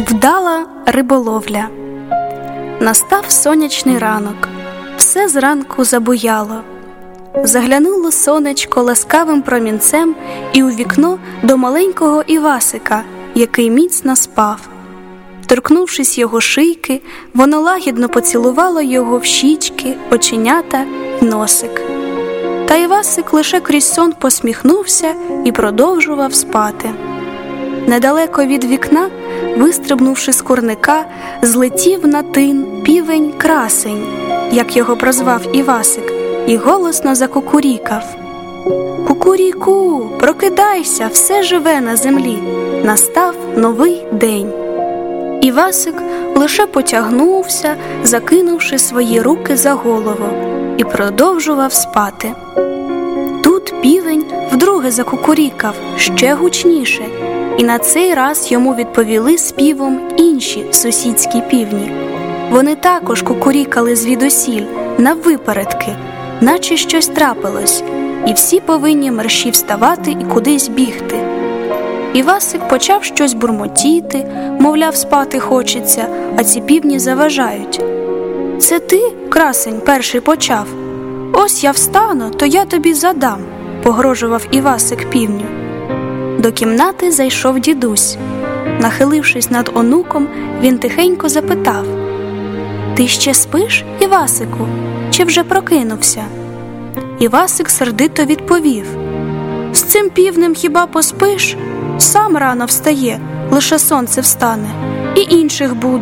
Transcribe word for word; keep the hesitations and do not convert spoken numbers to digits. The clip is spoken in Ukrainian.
Вдала риболовля. Настав сонячний ранок, все зранку забуяло. Заглянуло сонечко ласкавим промінцем і у вікно до маленького Івасика, який міцно спав. Торкнувшись його шийки, воно лагідно поцілувало його в щічки, оченята й носик. Та Івасик лише крізь сон посміхнувся і продовжував спати. Недалеко від вікна, вистрибнувши з курника, злетів на тин півень-красень, як його прозвав Івасик, і голосно закукурікав: «Кукуріку, прокидайся, все живе на землі, настав новий день». Івасик лише потягнувся, закинувши свої руки за голову, і продовжував спати. Тут півень вдруге закукурікав ще гучніше, і на цей раз йому відповіли співом інші сусідські півні. Вони також кукурікали звідусіль, наввипередки, наче щось трапилось, і всі повинні мерщій вставати і кудись бігти. Івасик почав щось бурмотіти, мовляв, спати хочеться, а ці півні заважають. «Це ти, красень, перший почав? Ось я встану, то я тобі задам», – погрожував Івасик півню. До кімнати зайшов дідусь. Нахилившись над онуком, він тихенько запитав: «Ти ще спиш, Івасику, чи вже прокинувся?» Івасик сердито відповів: «З цим півнем хіба поспиш? Сам рано встає, лише сонце встане, і інших буде».